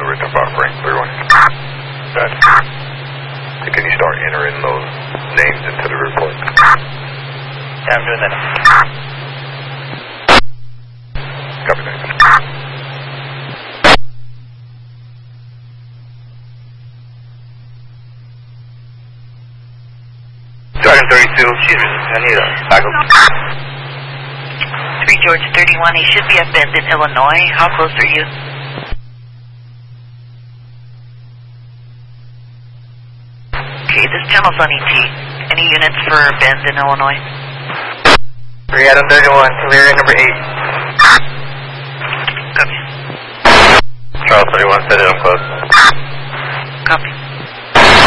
with the Frank 31. That. Can you start entering those names into the report? Yeah, I'm doing that. Copy that. Sergeant 32, excuse me, I need a backup. 3 George 31, he should be at Bend in Illinois. How close are you? Okay, this channel's on ET. Any units for Bend in Illinois? 3 Adam 31, clear number 8. Copy. Charles 31, set it up close. Copy.